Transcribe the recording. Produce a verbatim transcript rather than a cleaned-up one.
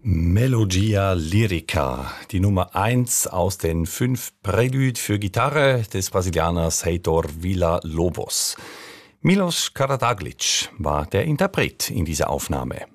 Melodia Lyrica, die Nummer eins aus den fünf Prälude für Gitarre des Brasilianers Heitor Villa-Lobos. Milos Karadaglic war der Interpret in dieser Aufnahme.